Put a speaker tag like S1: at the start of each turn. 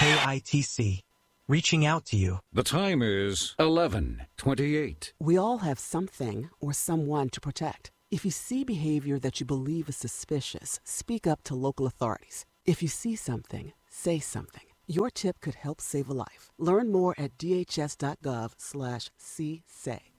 S1: KITC, reaching out to you.
S2: The time is 11:28.
S3: We all have something or someone to protect. If you see behavior that you believe is suspicious, speak up to local authorities. If you see something, say something. Your tip could help save a life. Learn more at dhs.gov/csay.